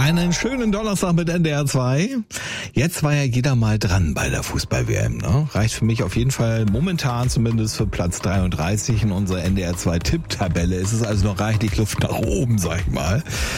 Einen schönen Donnerstag mit NDR 2. Jetzt war ja jeder mal dran bei der Fußball-WM. Ne? Reicht für mich auf jeden Fall momentan zumindest für Platz 33 in unserer NDR 2 Tipptabelle. Es ist also noch reichlich Luft nach oben, sag ich mal.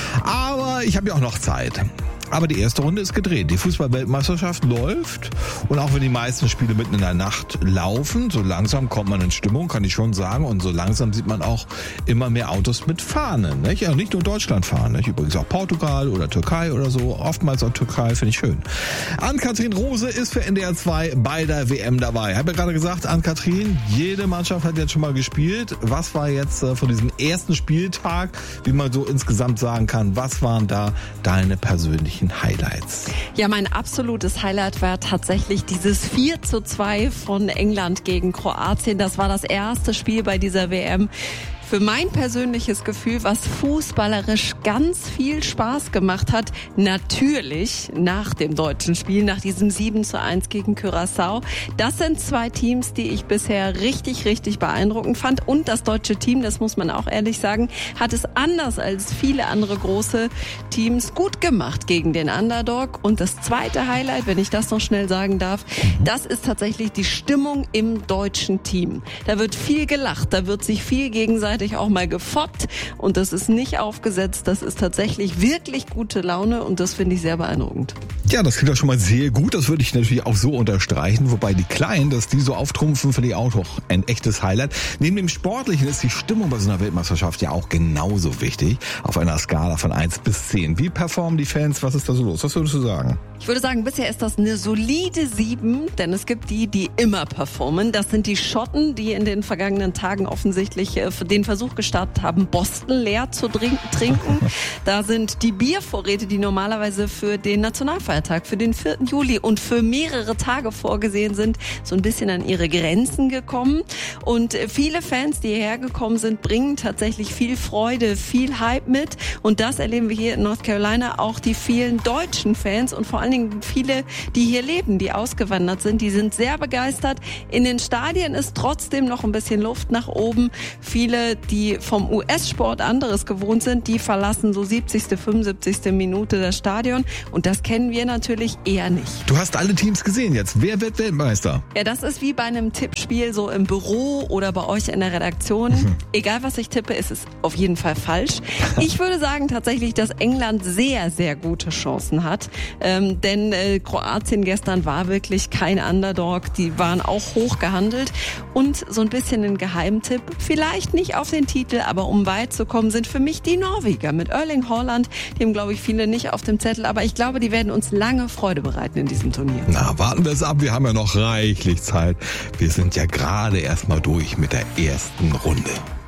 Aber ich habe ja auch noch Zeit. Aber die erste Runde ist gedreht. Die Fußball-Weltmeisterschaft läuft. Und auch wenn die meisten Spiele mitten in der Nacht laufen, so langsam kommt man in Stimmung, kann ich schon sagen. Und so langsam sieht man auch immer mehr Autos mit Fahnen. Nicht? Ja, nicht nur Deutschland fahren. Nicht? Übrigens auch Portugal oder Türkei oder so. Oftmals auch Türkei, finde ich schön. Ann-Kathrin Rose ist für NDR 2 bei der WM dabei. Ich habe ja gerade gesagt, Ann-Kathrin, jede Mannschaft hat jetzt schon mal gespielt. Was war jetzt von diesem ersten Spieltag, wie man so insgesamt sagen kann, was waren da deine persönlichen Highlights? Ja, mein absolutes Highlight war tatsächlich dieses 4:2 von England gegen Kroatien. Das war das erste Spiel bei dieser WM. Für mein persönliches Gefühl, was fußballerisch ganz viel Spaß gemacht hat, natürlich nach dem deutschen Spiel, nach diesem 7:1 gegen Curaçao. Das sind zwei Teams, die ich bisher richtig, richtig beeindruckend fand. Und das deutsche Team, das muss man auch ehrlich sagen, hat es anders als viele andere große Teams gut gemacht gegen den Underdog. Und das zweite Highlight, wenn ich das noch schnell sagen darf, das ist tatsächlich die Stimmung im deutschen Team. Da wird viel gelacht, da wird sich viel gegenseitig auch mal gefoppt und das ist nicht aufgesetzt, das ist tatsächlich wirklich gute Laune und das finde ich sehr beeindruckend. Ja, das klingt doch schon mal sehr gut, das würde ich natürlich auch so unterstreichen, wobei die Kleinen, dass die so auftrumpfen, finde ich auch noch ein echtes Highlight. Neben dem Sportlichen ist die Stimmung bei so einer Weltmeisterschaft ja auch genauso wichtig, auf einer Skala von 1 bis 10. Wie performen die Fans, was ist da so los? Was würdest du sagen? Ich würde sagen, bisher ist das eine solide 7, denn es gibt die immer performen. Das sind die Schotten, die in den vergangenen Tagen offensichtlich den Versuch gestartet haben, Boston leer zu trinken. Da sind die Biervorräte, die normalerweise für den Nationalfeiertag, für den 4. Juli und für mehrere Tage vorgesehen sind, so ein bisschen an ihre Grenzen gekommen. Und viele Fans, die hierher gekommen sind, bringen tatsächlich viel Freude, viel Hype mit. Und das erleben wir hier in North Carolina. Auch die vielen deutschen Fans und vor allen Dingen viele, die hier leben, die ausgewandert sind, die sind sehr begeistert. In den Stadien ist trotzdem noch ein bisschen Luft nach oben. Viele, die vom US-Sport anderes gewohnt sind, die verlassen so 70., 75. Minute das Stadion. Und das kennen wir natürlich eher nicht. Du hast alle Teams gesehen jetzt. Wer wird Weltmeister? Ja, das ist wie bei einem Tippspiel so im Büro oder bei euch in der Redaktion. Egal, was ich tippe, ist es auf jeden Fall falsch. Ich würde sagen tatsächlich, dass England sehr, sehr gute Chancen hat. Denn Kroatien gestern war wirklich kein Underdog. Die waren auch hoch gehandelt. Und so ein bisschen ein Geheimtipp, vielleicht nicht auf den Titel, aber um weit zu kommen, sind für mich die Norweger mit Erling Haaland. Die haben, glaube ich, viele nicht auf dem Zettel, aber ich glaube, die werden uns lange Freude bereiten in diesem Turnier. Na, warten wir es ab. Wir haben ja noch reichlich Zeit. Wir sind ja gerade erst mal durch mit der ersten Runde.